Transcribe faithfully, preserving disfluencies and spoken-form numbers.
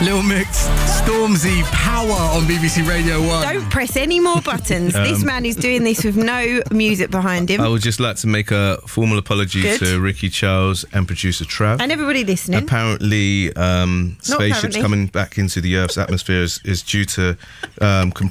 Little Mix, Stormzy, Power on B B C Radio one. Don't press any more buttons. Um, this man is doing this with no music behind him. I would just like to make a formal apology Good. to Ricky Charles and producer Trav. And everybody listening. Apparently, um, spaceships apparently. coming back into the Earth's atmosphere is, is due to um,